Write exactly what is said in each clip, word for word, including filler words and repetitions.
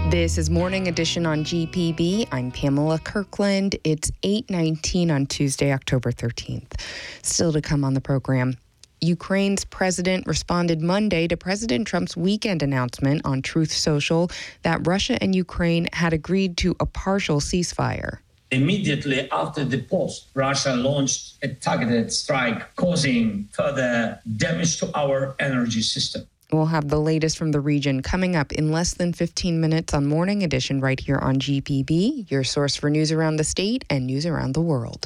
This is Morning Edition on G P B. I'm Pamela Kirkland. It's eight nineteen on Tuesday, October thirteenth. Still to come on the program. Ukraine's president responded Monday to President Trump's weekend announcement on Truth Social that Russia and Ukraine had agreed to a partial ceasefire. Immediately after the post, Russia launched a targeted strike, causing further damage to our energy system. We'll have the latest from the region coming up in less than fifteen minutes on Morning Edition right here on G P B, your source for news around the state and news around the world.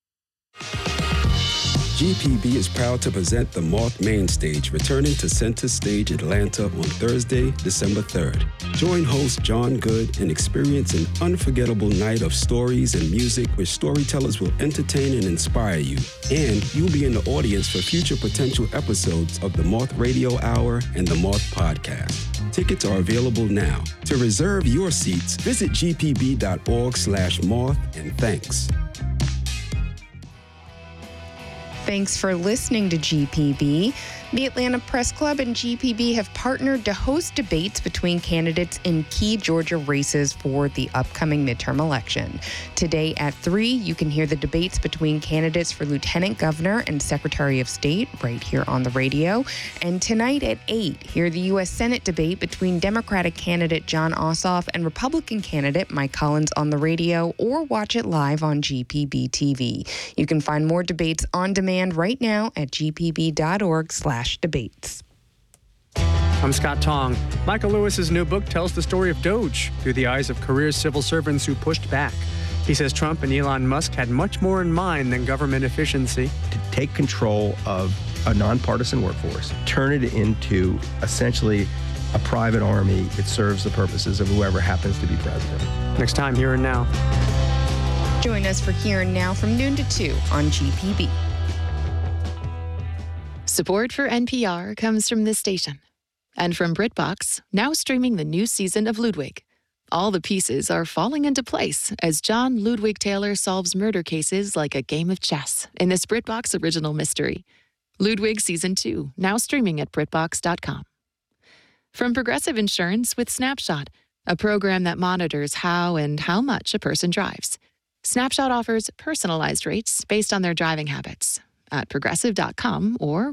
G P B is proud to present the Moth Main Stage, returning to Center Stage Atlanta on Thursday, December third. Join host John Good and experience an unforgettable night of stories and music where storytellers will entertain and inspire you. And you'll be in the audience for future potential episodes of the Moth Radio Hour and the Moth Podcast. Tickets are available now. To reserve your seats, visit gpb.org slash moth, and thanks. Thanks for listening to G P B. The Atlanta Press Club and G P B have partnered to host debates between candidates in key Georgia races for the upcoming midterm election. Today at three, you can hear the debates between candidates for Lieutenant Governor and Secretary of State right here on the radio. And tonight at eight, hear the U S Senate debate between Democratic candidate Jon Ossoff and Republican candidate Mike Collins on the radio, or watch it live on G P B T V. You can find more debates on demand right now at gpb.org slash debates. I'm Scott Tong. Michael Lewis's new book tells the story of Doge through the eyes of career civil servants who pushed back. He says Trump and Elon Musk had much more in mind than government efficiency. To take control of a nonpartisan workforce, turn it into essentially a private army that serves the purposes of whoever happens to be president. Next time, Here and Now. Join us for Here and Now from noon to two on G P B. Support for N P R comes from this station and from BritBox, now streaming the new season of Ludwig. All the pieces are falling into place as John Ludwig Taylor solves murder cases like a game of chess in this BritBox original mystery. Ludwig Season two, now streaming at britbox dot com. From Progressive Insurance with Snapshot, a program that monitors how and how much a person drives. Snapshot offers personalized rates based on their driving habits at progressive dot com or